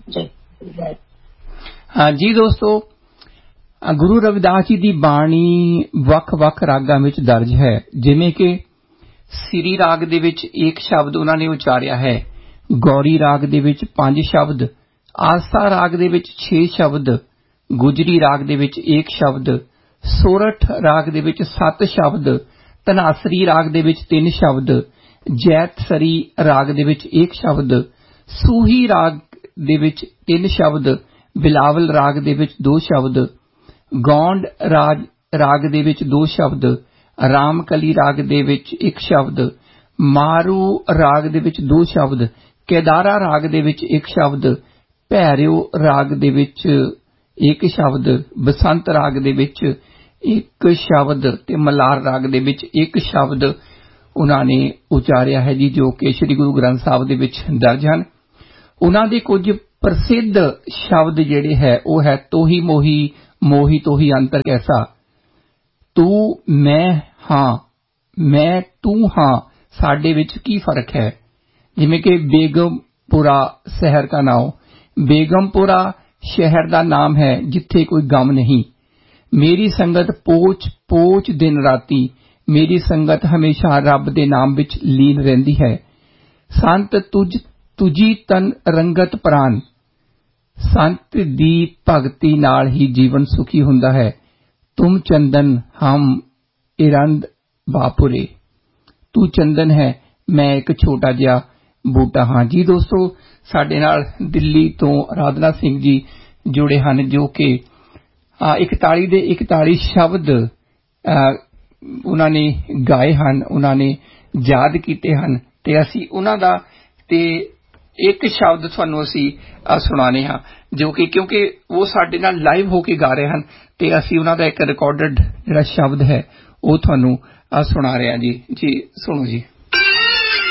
हाँ जी दोस्तों, गुरु रविदास जी की बाणी ਵੱਖ-ਵੱਖ रागां विच दर्ज है। जिवें कि सिरी राग दे विच एक शब्द उन्होंने उचारिया है, गौरी राग दे विच 5 शब्द, आस्था राग दे विच 6 शब्द, गुजरी राग दे विच 1 शब्द, सोरठ राग दे विच 7 शब्द, धनासरी राग दे विच 3 शब्द, जैतसरी राग दे विच 1 शब्द, सूही राग दे विच 3 शब्द, बिलावल राग दे विच 2 शब्द, गौंड राग दे विच 2 शब्द, रामकली राग दे विच 1 शब्द, मारू राग दे विच 2 शब्द, केदारा राग दे विच 1 शब्द, भैरव राग दे विच 1 शब्द, बसंत राग दे विच 1 शब्द ते मलार राग दे विच 1 शब्द उन्होंने उचारिया है जी, जो कि श्री गुरु ग्रंथ साहब दे विच दर्ज हैं। उन्हां दे कुछ प्रसिद्ध शब्द जिहड़े है वो है तोही मोही, मोही तोही अंतर कैसा, तू मैं हां, मैं तू हां, साडे विच की फर्क है। जिवें कि बेगमपुरा शहर का नाम, बेगमपुरा शहर का नाम है जिथे कोई गम नहीं, मेरी संगत पोच पोच दिन राती, मेरी संगत हमेशा रब दे नाम विच लीन रहिंदी है, संत तुझी तन रंगत प्राण, संत दी भगती नाल ही जीवन सुखी हुंदा है, तुम चंदन हम इरंद बापुरे, तू चंदन है मैं एक छोटा जिहा बूटा हाँ जी। दोस्तों, साडे नाल दिल्ली तो आराधना सिंह जी जुड़े हैं, जो कि 41 दे 41 शब्द उन्होंने गाए हैं, उन्होंने याद किए हैं, ते असी उन्हां दा ते एक शब्द तुहानू असी सुणाने हाँ, जो कि क्योंकि वो साडे नाल लाइव होके गा रहे हैं, ते असी उन्हां दा एक रिकॉर्डेड जिहड़ा शब्द है वो तुहानू सुणा रहे हैं जी। जी सुनो जी।